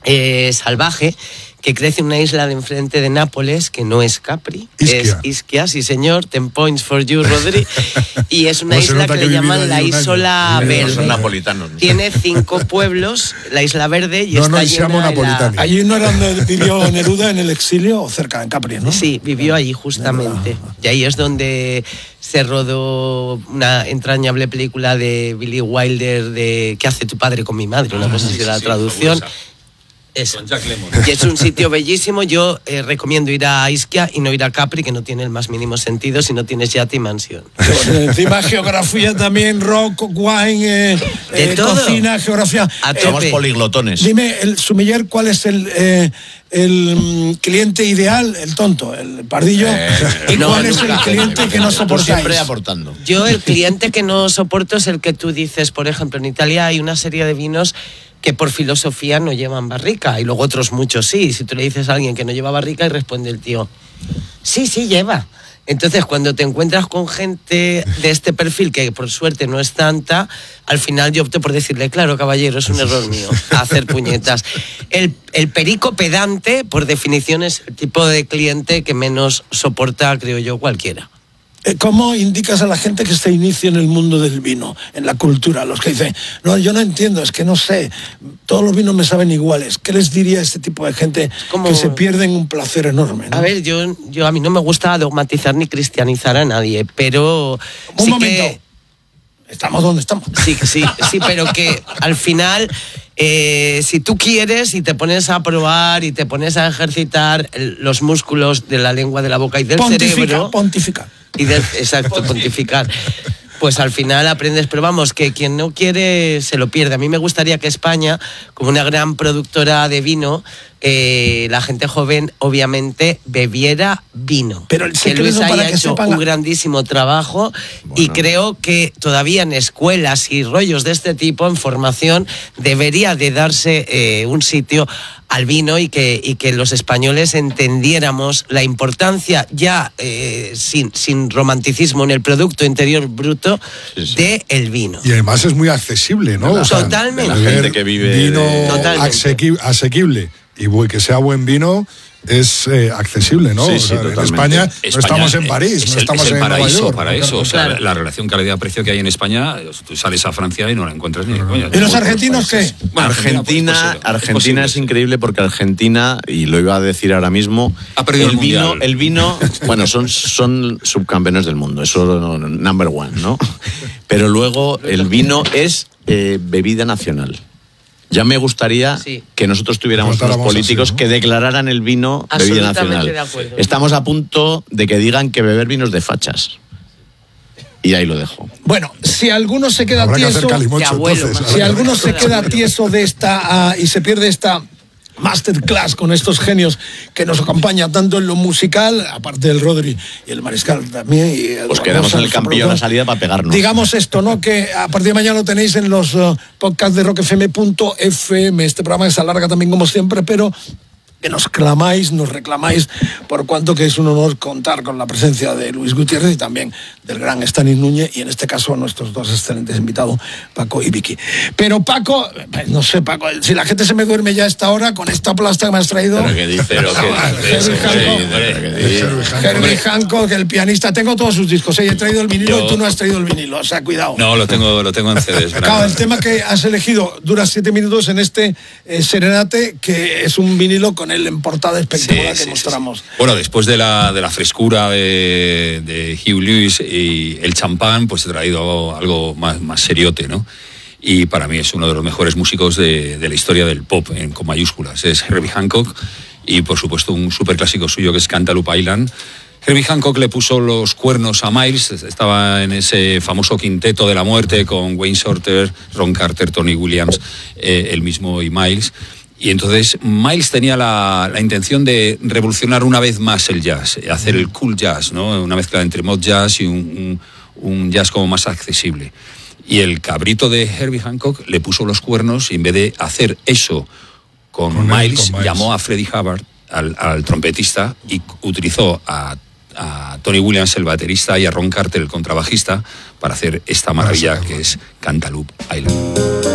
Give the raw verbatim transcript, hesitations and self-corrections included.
eh, salvaje, que crece en una isla de enfrente de Nápoles, que no es Capri, Ischia. es Ischia, sí señor, ten points for you, Rodri, y es una No se isla nota que, que le he vivido llaman la allí un Isola año. Verde. Son napolitanos. Tiene cinco pueblos, la Isla Verde, y No, está no, llena siamo de la- napolitani. Allí no era donde vivió Neruda, en el exilio, o cerca, en Capri, ¿no? Sí, vivió allí justamente. Y ahí es donde se rodó una entrañable película de Billy Wilder de ¿Qué hace tu padre con mi madre? Una cosa así, sí, la sí, traducción. fabulosa. Eso. Con Jack Lemmon. Y es un sitio bellísimo. Yo eh, recomiendo ir a Ischia y no ir a Capri, que no tiene el más mínimo sentido si no tienes yate y mansión. Bueno, encima geografía también, rock, wine, eh, De eh, todo. cocina, geografía. A Eh, Somos tope. poliglotones. Dime, el Sumiller, ¿cuál es el, eh, el mm, cliente ideal? El tonto, el pardillo. Eh, ¿Y no, cuál es nunca. el cliente que no Tú soportáis? siempre aportando. Yo el cliente que no soporto es el que tú dices, por ejemplo, en Italia hay una serie de vinos que por filosofía no llevan barrica y luego otros muchos sí. Si tú le dices a alguien que no lleva barrica y responde el tío, sí, sí lleva. Entonces, cuando te encuentras con gente de este perfil, que por suerte no es tanta, al final yo opto por decirle, claro, caballero, es un error mío, hacer puñetas. El, el perico pedante, por definición, es el tipo de cliente que menos soporta, creo yo, cualquiera. Eh, ¿Cómo indicas a la gente que se inicia en el mundo del vino, en la cultura? Los que dicen, no, yo no entiendo, es que no sé, todos los vinos me saben iguales. ¿Qué les diría a este tipo de gente como- que se pierden un placer enorme, ¿no? A ver, yo, yo a mí no me gusta dogmatizar ni cristianizar a nadie, pero Un sí momento. que Estamos donde estamos. sí, sí, sí, pero que al final eh, si tú quieres y te pones a probar y te pones a ejercitar el- los músculos de la lengua, de la boca y del Pontifica, cerebro pontifica. y del, exacto, pontificar. Pues al final aprendes, pero vamos, que quien no quiere se lo pierde. A mí me gustaría que España, como una gran productora de vino, eh, la gente joven obviamente bebiera vino. Pero el que secreto Luis ahí para ha que hecho sepan- un grandísimo trabajo y creo que todavía en escuelas y rollos de este tipo, en formación, debería de darse eh, un sitio al vino y que, y que los españoles entendiéramos la importancia ya eh, sin, sin romanticismo en el Producto Interior Bruto Sí, sí. de el vino. Y además es muy accesible, ¿no? Totalmente. La beber gente que vive vino de- Totalmente. asequi- asequible y bu- que sea buen vino es eh, accesible, ¿no? Sí, O sí, sea, en totalmente. España, no España estamos en es- París, es no el, estamos es el en Nueva paraíso York. para eso. O sea, Claro. la relación calidad-precio que hay en España, tú sales a Francia y no la encuentras ni de coña. ¿Y los Como argentinos otros países. qué? Bueno, Argentina, pues, pues, Argentina posible, es sí. increíble porque Argentina, y lo iba a decir ahora mismo, Ha perdido el vino, mundial. el vino, bueno, son, son subcampeones del mundo, eso no, no, number one, ¿no? Pero luego el vino es eh, bebida nacional. Ya me gustaría Sí. que nosotros tuviéramos unos Tratáramos políticos así, ¿no? que declararan el vino bebida Absolutamente nacional. de acuerdo. Estamos a punto de que digan que beber vino es de fachas. Y ahí lo dejo. Bueno, si alguno se queda Habrá que hacer tieso, calimocho, de abuelo, entonces. más. si alguno se queda tieso de esta ah, y se pierde esta masterclass con estos genios que nos acompañan tanto en lo musical, aparte del Rodri y el Mariscal también. Y el Pues Juan quedamos en González, el campeón a productor. salida para pegarnos. Digamos esto, ¿no? Que a partir de mañana lo tenéis en los uh, podcasts de rock f m punto f m. Este programa que se alarga también como siempre, pero que nos clamáis, nos reclamáis, por cuanto que es un honor contar con la presencia de Luis Gutiérrez y también del gran Stanis Núñez, y en este caso nuestros dos excelentes invitados, Paco y Vicky. Pero Paco, pues, no sé, Paco, si la gente se me duerme ya a esta hora con esta plasta que me has traído... Pero que dice, Pero que dice, Herbie hombre, Hancock. hombre. Pero que dice. Herbie Hancock, el pianista, tengo todos sus discos, ¿eh? He traído el vinilo Yo- y tú no has traído el vinilo, o sea, cuidado. No, lo tengo, lo tengo en C Ds. Claro, el tema que has elegido dura siete minutos en este eh, Serenate, que es un vinilo con el en portada espectacular Sí, que sí, mostramos. sí, sí. Bueno, después de la, de la frescura de, de Hugh Lewis y el champán, pues he traído algo más, más seriote, ¿no? Y para mí es uno de los mejores músicos de, de la historia del pop, en, con mayúsculas. Es Herbie Hancock y, por supuesto, un superclásico suyo que es Cantaloupe Island. Herbie Hancock le puso los cuernos a Miles, estaba en ese famoso quinteto de la muerte con Wayne Shorter, Ron Carter, Tony Williams, eh, él mismo y Miles. Y entonces Miles tenía la, la intención de revolucionar una vez más el jazz, hacer el cool jazz, ¿no? Una mezcla entre mod jazz y un, un, un jazz como más accesible. Y el cabrito de Herbie Hancock le puso los cuernos y en vez de hacer eso con, Con él, Miles, con Miles. llamó a Freddie Hubbard, al, al trompetista, y utilizó a, a Tony Williams, el baterista, y a Ron Carter, el contrabajista, para hacer esta maravilla que es Cantaloupe Island.